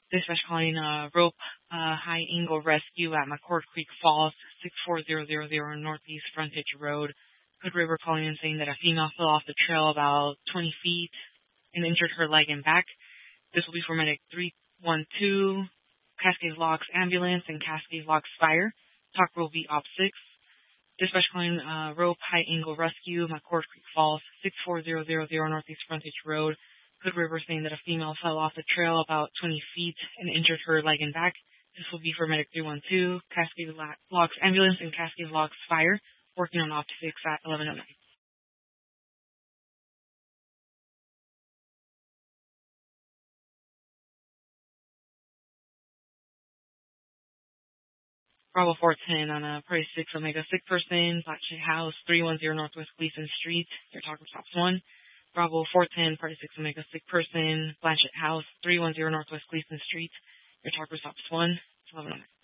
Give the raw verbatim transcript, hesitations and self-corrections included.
Dispatch calling uh, rope uh, high angle rescue at McCord Creek Falls, six four zero zero zero Northeast Frontage Road. Hood River calling in saying that a female fell off the trail about twenty feet and injured her leg and back. This will be for Medic three one two, Cascade Locks Ambulance, and Cascade Locks Fire. Talk will be Op six. Dispatch calling uh, rope high angle rescue, McCord Creek Falls, six four zero zero zero Northeast Frontage Road. Hood River saying that a female fell off the trail about twenty feet and injured her leg and back. This will be for Medic three one two, Cascade Locks Ambulance, and Cascade Locks Fire, working on Op six at eleven oh nine. Bravo four ten on a Price six Omega sick person, Blacksheet House, three one zero Northwest Gleason Street. Your talker stops one. Bravo four ten, Party six Omega sick person, Blanchett House, three one zero Northwest Gleason Street. Your talker stops one. eleven oh nine.